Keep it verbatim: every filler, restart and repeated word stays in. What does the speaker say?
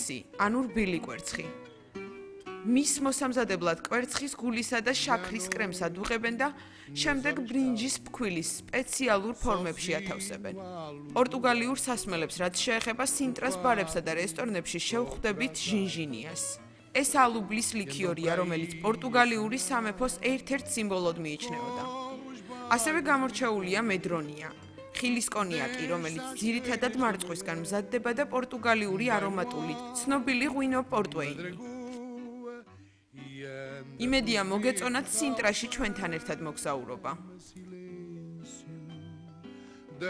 კვერცხი, ანუ რბილი კვერცხი. მის მოსამზადებლად კვერცხის გულისა და შაქრის კრემს ადუღებენ და შემდეგ ბრინჯის ფქვილის სპეციალურ ფორმებში ათავსებენ. პორტუგალიურ სასმელებს, რაც შეეხება სინტრას ბარებსა და რესტორნებში შევხვდებით ჟინჟინიას. ეს ალუბლის ლიქიორია, რომელიც პორტუგალიური სამეფოს ერთ-ერთ სიმბოლოდ მიიჩნეოდა. ასევე გამორჩეულია მედრონია, ხილის კონიაკი, რომელიც ძირითადად მარწყვისგან მზადდება და პორტუგალიური არომატული, ცნობილი ღვინო პორტვეინი. იმედია მოგეწონათ სინტრაში ჩვენთან ერთად მოგზაურობა.